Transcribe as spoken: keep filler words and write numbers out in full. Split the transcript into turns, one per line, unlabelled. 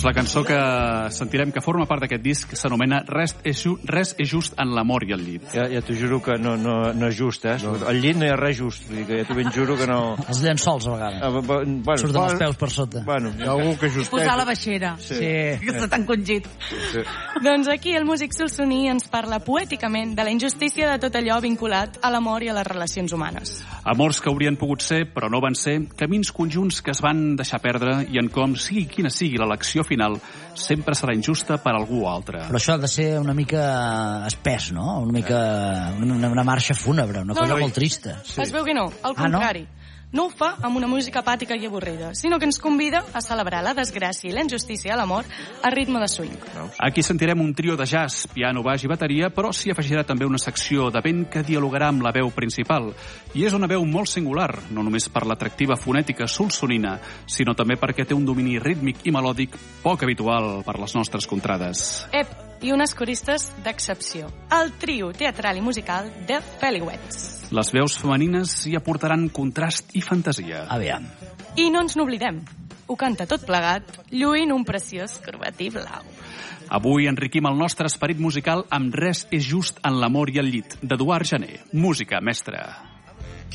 Doncs la cançó que sentirem que forma part d'aquest disc s'anomena Res és, ju Res és just en l'amor i el llit.
Ja, ja t'ho juro que no, no, no és just, eh? No. Al llit no hi ha res just, vull dir que ja t'ho ben juro que no...
Els llençols, a vegades.
Ah, bueno,
surten els peus per sota.
Bueno, hi ha algú que justeta.
Posar la baixera.
Sí.
Que està tan congit.
Sí.
Doncs aquí el músic solsoní ens parla poèticament de la injustícia de tot allò vinculat a l'amor i a les relacions humanes.
Amors que haurien pogut ser, però no van ser, camins conjunts que es van deixar perdre i en com, sigui quina sigui l'elecció final, sempre serà injusta per algú altre.
Però això ha de ser una mica espès, no? Una mica... una, una marxa fúnebre, una
No,
cosa
no.
molt trista.
Sí. Es veu que no, al
Ah, no?
contrari. No ho fa amb una música apàtica i avorrida, sinó que ens convida a celebrar la desgràcia i la injustícia a l'amor a ritme de swing.
Aquí sentirem un trio de jazz, piano, baix i bateria, però s'hi afegirà també una secció de vent que dialogarà amb la veu principal. I és una veu molt singular, no només per l'atractiva fonètica solsonina, sinó també perquè té un domini rítmic i melòdic poc habitual per les nostres contrades.
Ep, i unes coristes d'excepció. El trio teatral i musical The Feliwets.
Les veus femenines hi aportaran contrast i fantasia.
Aviam.
I no ens n'oblidem. Ho canta tot plegat, lluint un preciós corbatí blau.
Avui enriquim el nostre esperit musical amb Res és just en l'amor i el llit, d'Eduard Jané. Música, mestre.